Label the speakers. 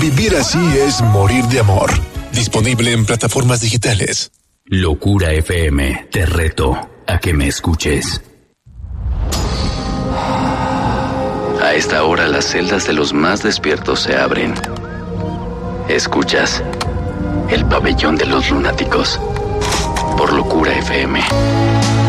Speaker 1: Vivir así es morir de amor. Disponible en plataformas digitales.
Speaker 2: Locura FM, te reto a que me escuches. A esta hora las celdas de los más despiertos se abren. Escuchas el pabellón de los lunáticos por Locura FM.